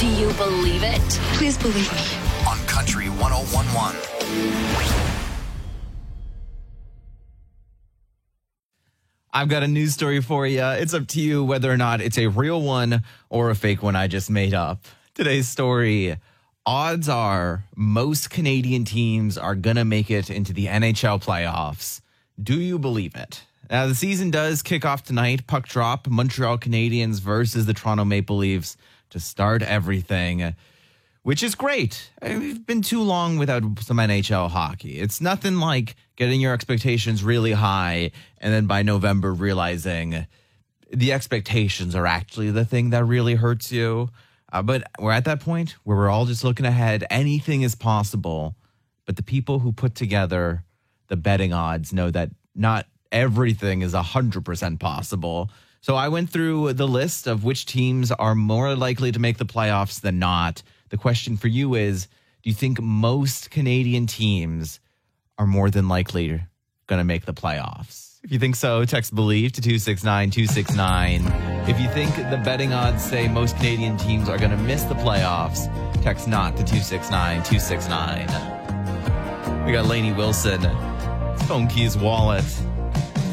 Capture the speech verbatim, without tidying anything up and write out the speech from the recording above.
Do you believe it? Please believe me. On Country one oh one point one. I've got a news story for you. It's up to you whether or not it's a real one or a fake one I just made up. Today's story: odds are most Canadian teams are going to make it into the N H L playoffs. Do you believe it? Now, the season does kick off tonight. Puck drop, Montreal Canadiens versus the Toronto Maple Leafs to start everything, which is great. I mean, we've been too long without some N H L hockey. It's nothing like getting your expectations really high and then by November realizing the expectations are actually the thing that really hurts you. Uh, but we're at that point where we're all just looking ahead. Anything is possible. But the people who put together the betting odds know that not everything is one hundred percent possible. So I went through the list of which teams are more likely to make the playoffs than not. The question for you is, do you think most Canadian teams are more than likely going to make the playoffs? If you think so, text BELIEVE to two six nine two six nine. If you think the betting odds say most Canadian teams are going to miss the playoffs, text NOT to two six nine two six nine. We got Lainey Wilson, phone keys, wallet.